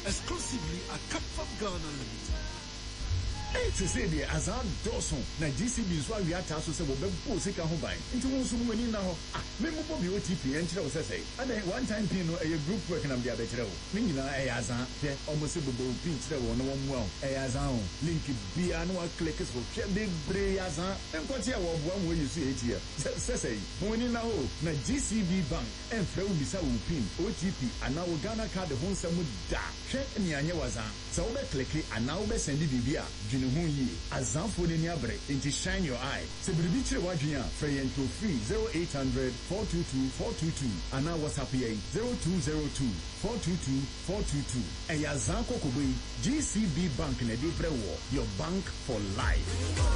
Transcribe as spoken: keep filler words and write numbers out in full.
exclusively at Capfab Ghana Limited. It's a say the Azad Dawson, na G C B is why we are tasked with a web sick home by. Into one soon when you know, ah, Memo Bobby O T P and Chilo say, and then one time Pino a group working on the Abetro. Mingla Ayaza, almost a bobo pinch the one one well, Ayazan, Linky Biano clickers for Big Breaza, and what's your one way you see it here? Say, when you know, na G C B Bank and Flow Misa Pin, O T P, and now Ghana card the home Samu da, check in Yanyawaza, so we click it and now we send it via. Azam for the Niabre, into shine your eye. Sebribiche Wajia, Freyen to free zero eight hundred four two two four two two, and now WhatsApp here zero two zero two four two two four two two. And Yazan Kokobe, G C B Bank in a different war, your bank for life.